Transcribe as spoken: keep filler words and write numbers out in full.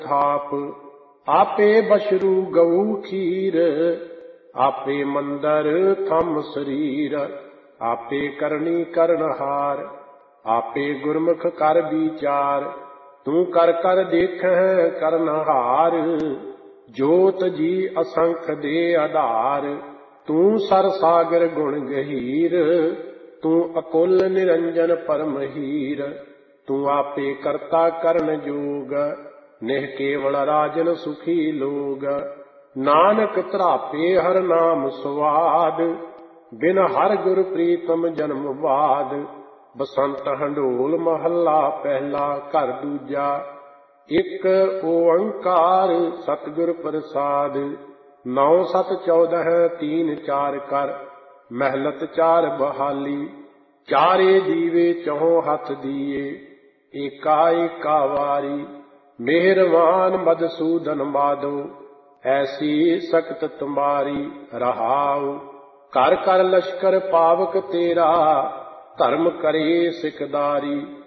ਥਾਪ। ਆਪੇ ਬਸ਼ਰੂ ਗਊ ਖੀਰ, ਆਪੇ ਮੰਦਰ ਥੰਮ ਸਰੀਰ। ਆਪੇ ਕਰਨੀ ਕਰਨਹਾਰ, ਆਪੇ ਗੁਰਮੁਖ ਕਰ ਵਿਚਾਰ। ਤੂੰ ਕਰ ਕਰ ਦੇਖਹਿ ਕਰਨਹਾਰ, ਜੋਤ ਜੀ ਅਸੰਖ ਦੇ ਆਧਾਰ। ਤੂੰ ਸਰ ਸਾਗਰ ਗੁਣ ਗਹੀਰ, ਤੂੰ ਅਕੁਲ ਨਿਰੰਜਨ ਪਰਮ ਹੀਰ। ਤੂੰ ਆਪੇ ਕਰਤਾ ਕਰਨ ਜੋਗ, ਨਿਹ ਕੇਵਲ ਰਾਜਨ ਸੁਖੀ ਲੋਗ। ਨਾਨਕ ਧਰਾਪੇ ਹਰ ਨਾਮ ਸੁਆਦ, ਬਿਨ ਹਰ ਗੁਰ ਪ੍ਰੀਤਮ ਜਨਮ ਬਾਦ। ਬਸੰਤ ਹੰਡੋਲ ਮਹੱਲਾ ਪਹਿਲਾ, ਘਰ ਦੂਜਾ। ਇੱਕ ਓੰਕਾਰ ਸਤਿਗੁਰ ਪ੍ਰਸਾਦ, ਨੌ ਸਤ ਚੌਦਹ ਤੀਨ ਚਾਰ ਕਰ। ਮਹਿਲਤ ਚਾਰ ਬਹਾਲੀ, ਚਾਰੇ ਦੀਵੇ ਚਹੁ ਹੱਥ ਦੀਏ। ਏਕਾ ਏਕਾ ਵਾਰੀ, ਮਿਹਰਵਾਨ ਮਧਸੂਦਨ ਮਾਧੋ, ਐਸੀ ਸਕਤ ਤੁਮਾਰੀ ਰਹਾਉ। ਕਰ ਕਰ ਲਸ਼ਕਰ ਪਾਵਕ ਤੇਰਾ, ਧਰਮ ਕਰੇ ਸਿਕਦਾਰੀ।